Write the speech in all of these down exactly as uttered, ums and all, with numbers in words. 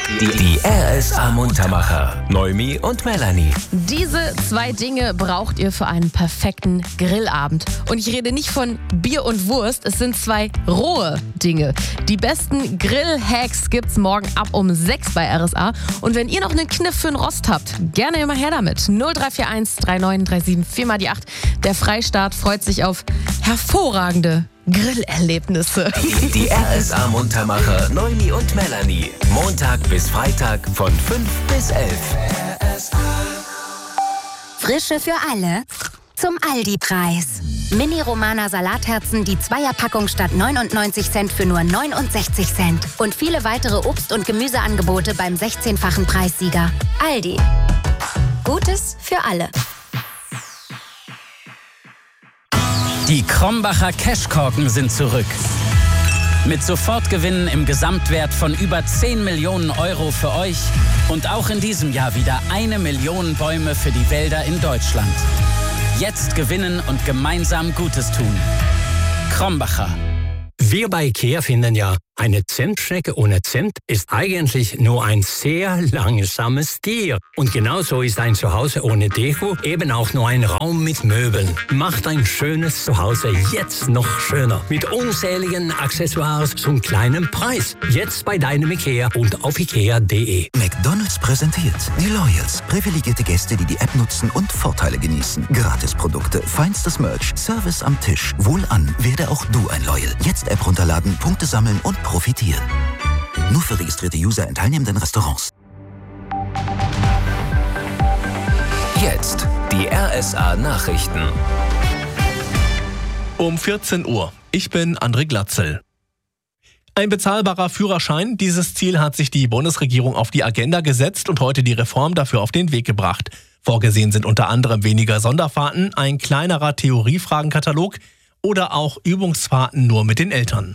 Die, die R S A-Muntermacher, Noemi und Melanie. Diese zwei Dinge braucht ihr für einen perfekten Grillabend. Und ich rede nicht von Bier und Wurst, es sind zwei rohe Dinge. Die besten Grill-Hacks gibt's morgen ab um sechs bei R S A. Und wenn ihr noch einen Kniff für den Rost habt, gerne immer her damit. null drei vier eins drei neun drei sieben vier mal die acht. Der Freistaat freut sich auf hervorragende Grillerlebnisse. Die, die R S A-Muntermacher, Noemi und Melanie. Montag bis Freitag von fünf bis elf. Frische für alle zum Aldi-Preis. Mini-Romana Salatherzen, die Zweierpackung statt neunundneunzig Cent für nur neunundsechzig Cent. Und viele weitere Obst- und Gemüseangebote beim sechzehnfachen Preissieger. Aldi. Gutes für alle. Die Krombacher Cashkorken sind zurück. Mit Sofortgewinnen im Gesamtwert von über zehn Millionen Euro für euch und auch in diesem Jahr wieder eine Million Bäume für die Wälder in Deutschland. Jetzt gewinnen und gemeinsam Gutes tun. Krombacher. Wir bei IKEA finden ja, eine Zentschnecke ohne Cent ist eigentlich nur ein sehr langsames Tier. Und genauso ist ein Zuhause ohne Deko eben auch nur ein Raum mit Möbeln. Macht ein schönes Zuhause jetzt noch schöner. Mit unzähligen Accessoires zum kleinen Preis. Jetzt bei deinem IKEA und auf ikea punkt de. McDonald's präsentiert die Loyals. Privilegierte Gäste, die die App nutzen und Vorteile genießen. Gratisprodukte, feinstes Merch, Service am Tisch. Wohlan, werde auch du ein Loyal. Jetzt App runterladen, Punkte sammeln und profitieren. Nur für registrierte User in teilnehmenden Restaurants. Jetzt die R S A-Nachrichten. Um vierzehn Uhr. Ich bin André Glatzel. Ein bezahlbarer Führerschein. Dieses Ziel hat sich die Bundesregierung auf die Agenda gesetzt und heute die Reform dafür auf den Weg gebracht. Vorgesehen sind unter anderem weniger Sonderfahrten, ein kleinerer Theoriefragenkatalog oder auch Übungsfahrten nur mit den Eltern.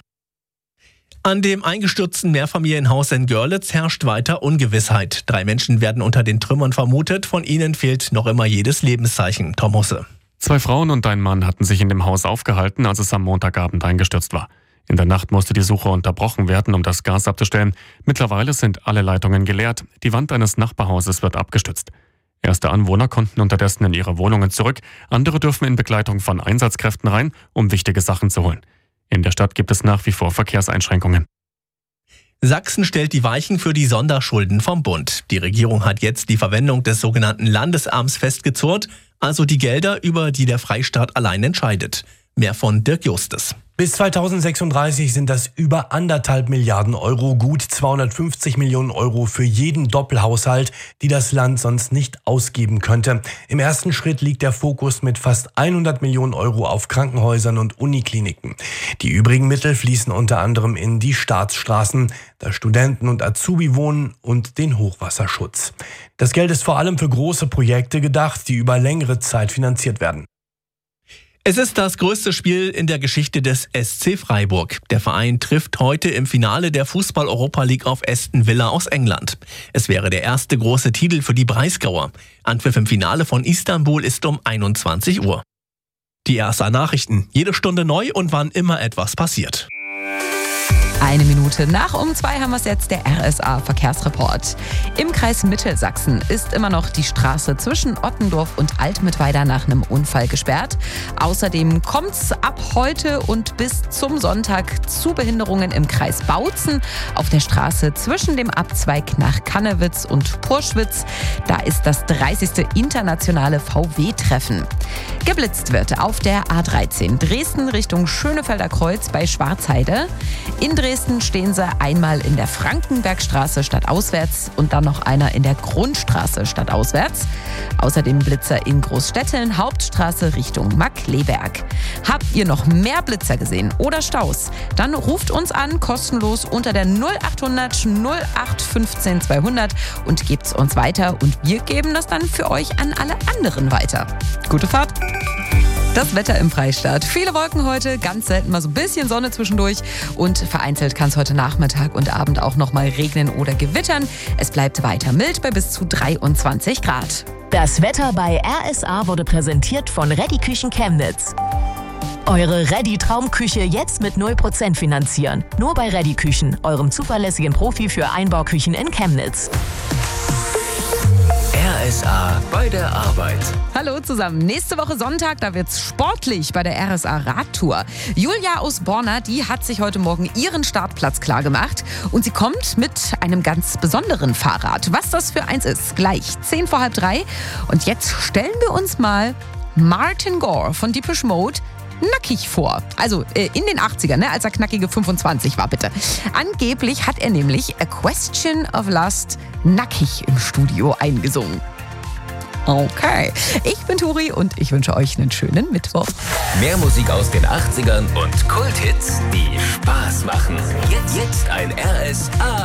An dem eingestürzten Mehrfamilienhaus in Görlitz herrscht weiter Ungewissheit. Drei Menschen werden unter den Trümmern vermutet, von ihnen fehlt noch immer jedes Lebenszeichen. Tom Husse. Zwei Frauen und ein Mann hatten sich in dem Haus aufgehalten, als es am Montagabend eingestürzt war. In der Nacht musste die Suche unterbrochen werden, um das Gas abzustellen. Mittlerweile sind alle Leitungen geleert. Die Wand eines Nachbarhauses wird abgestützt. Erste Anwohner konnten unterdessen in ihre Wohnungen zurück. Andere dürfen in Begleitung von Einsatzkräften rein, um wichtige Sachen zu holen. In der Stadt gibt es nach wie vor Verkehrseinschränkungen. Sachsen stellt die Weichen für die Sonderschulden vom Bund. Die Regierung hat jetzt die Verwendung des sogenannten Landesamts festgezurrt, also die Gelder, über die der Freistaat allein entscheidet. Mehr von Dirk Justes. Bis zweitausendsechsunddreißig sind das über anderthalb Milliarden Euro, gut zweihundertfünfzig Millionen Euro für jeden Doppelhaushalt, die das Land sonst nicht ausgeben könnte. Im ersten Schritt liegt der Fokus mit fast hundert Millionen Euro auf Krankenhäusern und Unikliniken. Die übrigen Mittel fließen unter anderem in die Staatsstraßen, da Studenten und Azubi wohnen und den Hochwasserschutz. Das Geld ist vor allem für große Projekte gedacht, die über längere Zeit finanziert werden. Es ist das größte Spiel in der Geschichte des S C Freiburg. Der Verein trifft heute im Finale der Fußball-Europa League auf Aston Villa aus England. Es wäre der erste große Titel für die Breisgauer. Anpfiff im Finale von Istanbul ist um einundzwanzig Uhr. Die R S A-Nachrichten. Jede Stunde neu und wann immer etwas passiert. Eine Minute nach um zwei haben wir es jetzt, der R S A-Verkehrsreport. Im Kreis Mittelsachsen ist immer noch die Straße zwischen Ottendorf und Altmittweida nach einem Unfall gesperrt. Außerdem kommt es ab heute und bis zum Sonntag zu Behinderungen im Kreis Bautzen auf der Straße zwischen dem Abzweig nach Kannewitz und Purschwitz. Da ist das dreißigste internationale V W-Treffen. Geblitzt wird auf der A dreizehn Dresden Richtung Schönefelder Kreuz bei Schwarzheide. In Dresden stehen sie einmal in der Frankenbergstraße stadtauswärts und dann noch einer in der Grundstraße stadtauswärts. Außerdem Blitzer in Großstetteln, Hauptstraße Richtung Markkleeberg. Habt ihr noch mehr Blitzer gesehen oder Staus? Dann ruft uns an, kostenlos unter der null achthundert null acht fünfzehn zweihundert und gebt's uns weiter und wir geben das dann für euch an alle anderen weiter. Gute Fahrt! Das Wetter im Freistaat. Viele Wolken heute, ganz selten mal so ein bisschen Sonne zwischendurch und vereinzelt kann es heute Nachmittag und Abend auch noch mal regnen oder gewittern. Es bleibt weiter mild bei bis zu dreiundzwanzig Grad. Das Wetter bei R S A wurde präsentiert von Reddy Küchen Chemnitz. Eure Ready-Traumküche jetzt mit null Prozent finanzieren. Nur bei Ready Küchen, eurem zuverlässigen Profi für Einbauküchen in Chemnitz. R S A bei der Arbeit. Hallo zusammen. Nächste Woche Sonntag, da wird's sportlich bei der R S A Radtour. Julia aus Borna, die hat sich heute Morgen ihren Startplatz klar gemacht und sie kommt mit einem ganz besonderen Fahrrad. Was das für eins ist, gleich zehn vor halb drei. Und jetzt stellen wir uns mal Martin Gore von Depeche Mode nackig vor. Also äh, in den achtzigern, ne, als er knackige fünfundzwanzig war, bitte. Angeblich hat er nämlich A Question of Lust nackig im Studio eingesungen. Okay, ich bin Turi und ich wünsche euch einen schönen Mittwoch. Mehr Musik aus den achtzigern und Kulthits, die Spaß machen. Jetzt, jetzt ein R S A